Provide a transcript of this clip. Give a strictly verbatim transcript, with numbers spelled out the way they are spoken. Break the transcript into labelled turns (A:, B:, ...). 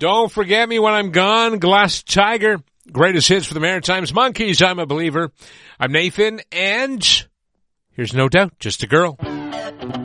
A: Don't Forget Me When I'm Gone, Glass Tiger. Greatest hits for the Maritimes Monkeys, I'm a Believer. I'm Nathan, and here's No Doubt, Just a Girl.